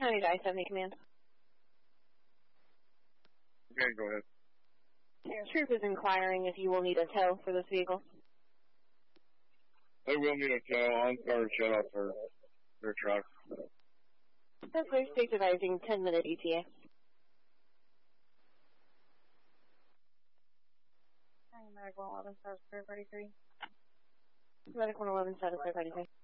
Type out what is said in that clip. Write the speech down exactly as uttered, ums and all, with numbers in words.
County I seventy command. Okay, go ahead. Troop is inquiring if you will need a tow for this vehicle. They will need a tow on or shut off their, their truck. That's their state's advising ten minute E T A. Medic one eleven, status clear thirty-three. Medic one eleven, status clear thirty-three.